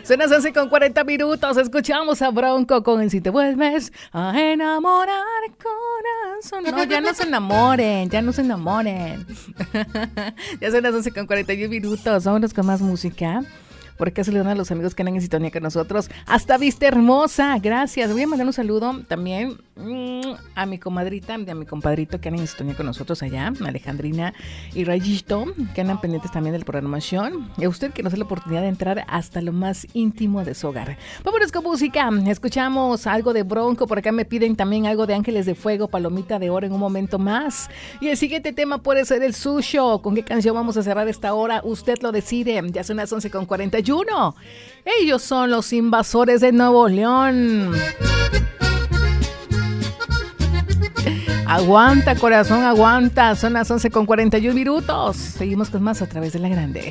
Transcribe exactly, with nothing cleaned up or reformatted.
Son las once con cuarenta minutos. Escuchamos a Bronco con el Si te vuelves a enamorar, corazón. No, ya no se enamoren, ya no se enamoren. Ya son las once con cuarenta y uno minutos. Vámonos con más música. Por acá saludan a los amigos que andan en sintonía con nosotros. Hasta Vista Hermosa, gracias. Voy a mandar un saludo también mmm, a mi comadrita y a mi compadrito que andan en sintonía con nosotros allá, Alejandrina y Rayito, que andan pendientes también del programación. Y a usted que nos da la oportunidad de entrar hasta lo más íntimo de su hogar. Vámonos con música. Escuchamos algo de Bronco. Por acá me piden también algo de Ángeles de Fuego, Palomita de Oro en un momento más. Y el siguiente tema puede ser el Susho. ¿Con qué canción vamos a cerrar esta hora? Usted lo decide. Ya son las once con cuarenta y uno. Ellos son los Invasores de Nuevo León. Aguanta, corazón, aguanta. Son las once con cuarenta y uno minutos. Seguimos con más a través de La Grande.